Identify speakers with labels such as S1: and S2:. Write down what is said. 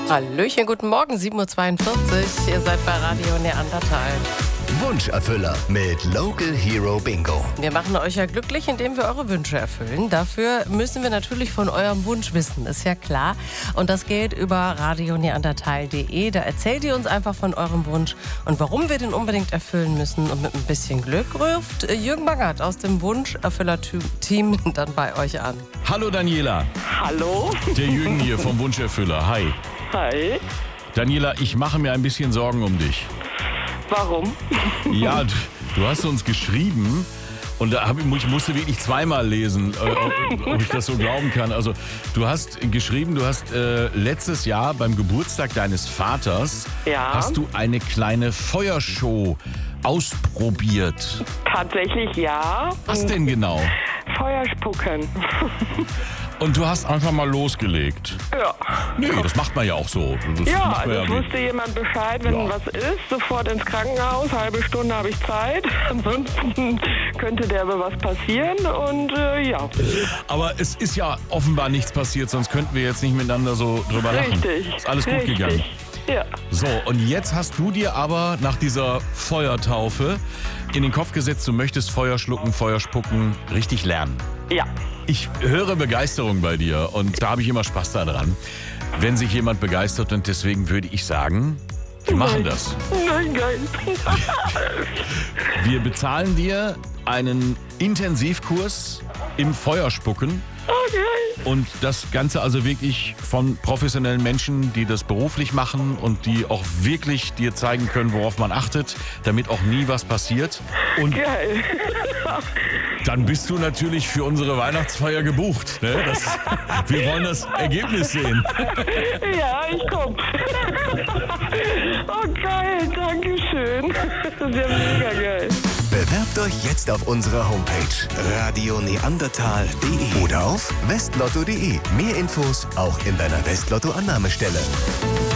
S1: Hallöchen, guten Morgen, 7.42 Uhr. Ihr seid bei Radio Neandertal.
S2: Wunscherfüller mit Local Hero Bingo.
S1: Wir machen euch ja glücklich, indem wir eure Wünsche erfüllen. Dafür müssen wir natürlich von eurem Wunsch wissen, ist ja klar. Und das geht über radioneandertal.de. Da erzählt ihr uns einfach von eurem Wunsch und warum wir den unbedingt erfüllen müssen. Und mit ein bisschen Glück ruft Jürgen Bangert aus dem Wunscherfüller-Team dann bei euch an.
S3: Hallo Daniela.
S4: Hallo.
S3: Der Jürgen hier vom Wunscherfüller. Hi.
S4: Hi.
S3: Daniela, ich mache mir ein bisschen Sorgen um dich.
S4: Warum?
S3: Ja, du hast uns geschrieben und ich musste wirklich zweimal lesen, ob ich das so glauben kann. Also du hast geschrieben, du hast letztes Jahr beim Geburtstag deines Vaters hast du eine kleine Feuershow ausprobiert.
S4: Tatsächlich ja.
S3: Was denn genau?
S4: Feuerspucken.
S3: Und du hast einfach mal losgelegt.
S4: Ja.
S3: Nee, das macht man ja auch so. Das
S4: Ja,
S3: macht man
S4: also es wusste jemand Bescheid, wenn was ist, sofort ins Krankenhaus, halbe Stunde habe ich Zeit. Ansonsten könnte derbe was passieren und ja.
S3: Aber es ist ja offenbar nichts passiert, sonst könnten wir jetzt nicht miteinander so drüber lachen.
S4: Richtig.
S3: Ist alles gut gegangen.
S4: Ja.
S3: So, und jetzt hast du dir aber nach dieser Feuertaufe in den Kopf gesetzt, du möchtest Feuer schlucken, Feuer spucken, richtig lernen.
S4: Ja.
S3: Ich höre Begeisterung bei dir und da habe ich immer Spaß daran, wenn sich jemand begeistert, und deswegen würde ich sagen, wir machen das.
S4: Nein.
S3: Wir bezahlen dir einen Intensivkurs im Feuerspucken.
S4: Okay.
S3: Und das Ganze also wirklich von professionellen Menschen, die das beruflich machen und die auch wirklich dir zeigen können, worauf man achtet, damit auch nie was passiert. Und
S4: Geil.
S3: dann bist du natürlich für unsere Weihnachtsfeier gebucht. Ne? Wir wollen das Ergebnis sehen.
S4: Ja, ich komm. Oh geil, danke schön. Das ist ja mega geil.
S2: Bewerbt euch jetzt auf unserer Homepage radioneandertal.de oder auf westlotto.de. Mehr Infos auch in deiner Westlotto-Annahmestelle.